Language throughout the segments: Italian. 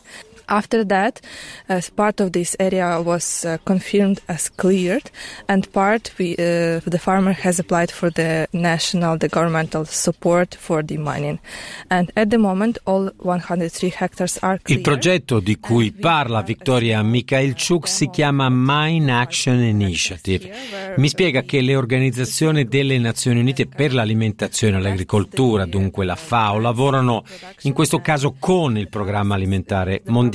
After that, part of this area was confirmed as cleared, and part the farmer has applied for the governmental support for the mining. And at the moment, all 103 hectares are clear. Il progetto di cui parla Victoria Mikhailchuk si chiama Mine Action Initiative. Mi spiega che le organizzazioni delle Nazioni Unite per l'alimentazione e l'agricoltura, dunque la FAO, lavorano in questo caso con il Programma Alimentare Mondiale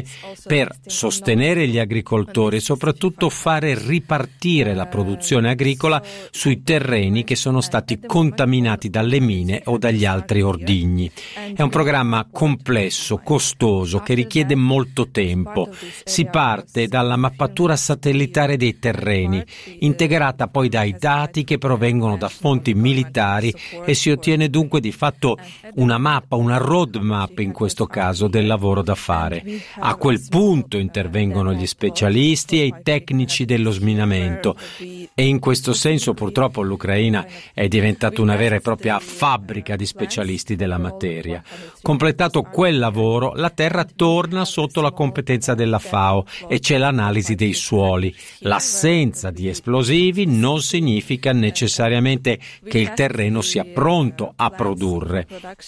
per sostenere gli agricoltori e soprattutto fare ripartire la produzione agricola sui terreni che sono stati contaminati dalle mine o dagli altri ordigni. È un programma complesso, costoso, che richiede molto tempo. Si parte dalla mappatura satellitare dei terreni, integrata poi dai dati che provengono da fonti militari, e si ottiene dunque di fatto una mappa, una roadmap in questo caso del lavoro da fare. A quel punto intervengono gli specialisti e i tecnici dello sminamento, e in questo senso purtroppo l'Ucraina è diventata una vera e propria fabbrica di specialisti della materia. Completato quel lavoro, la terra torna sotto la competenza della FAO e c'è l'analisi dei suoli. L'assenza di esplosivi non significa necessariamente che il terreno sia pronto a produrre.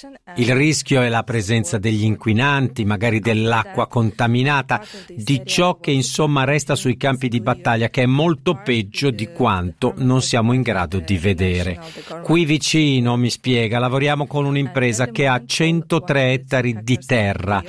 Il rischio è la presenza degli inquinanti, magari dell'acqua contaminata, di ciò che insomma resta sui campi di battaglia, che è molto peggio di quanto non siamo in grado di vedere. Qui vicino, mi spiega, lavoriamo con un'impresa che ha 103 ettari di terra,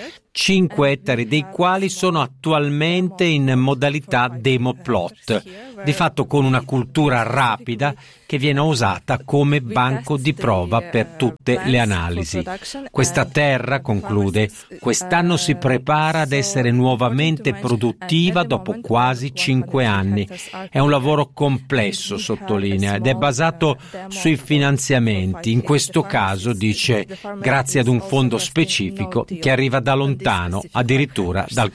5 ettari dei quali sono attualmente in modalità demo plot, di fatto con una cultura rapida che viene usata come banco di prova per tutte le analisi. Questa terra, conclude, quest'anno si prepara ad essere nuovamente produttiva dopo quasi 5 anni. È un lavoro complesso, sottolinea, ed è basato sui finanziamenti, in questo caso, dice, grazie ad un fondo specifico che arriva da lontano, addirittura dal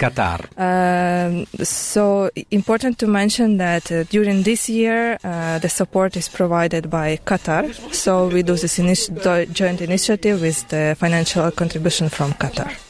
Qatar. So important to mention that during this year the support is provided by Qatar. So we do this joint initiative with the financial contribution from Qatar.